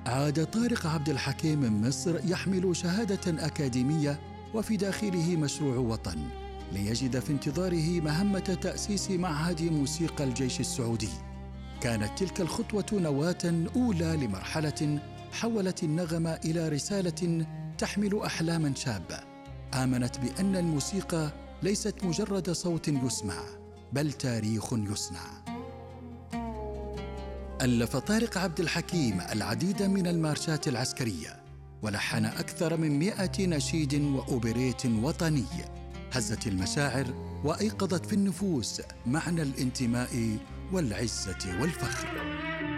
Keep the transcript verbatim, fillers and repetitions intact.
عاد طارق عبد الحكيم من مصر يحمل شهادة أكاديمية وفي داخله مشروع وطن، ليجد في انتظاره مهمة تأسيس معهد موسيقى الجيش السعودي. كانت تلك الخطوة نواة أولى لمرحلة حولت النغم إلى رسالة تحمل أحلاما شابة، آمنت بأن الموسيقى ليست مجرد صوت يسمع، بل تاريخ يصنع. ألف طارق عبد الحكيم العديد من المارشات العسكرية، ولحن أكثر من مئة نشيد وأوبريت وطني هزت المشاعر وأيقظت في النفوس معنى الانتماء والعزة والفخر.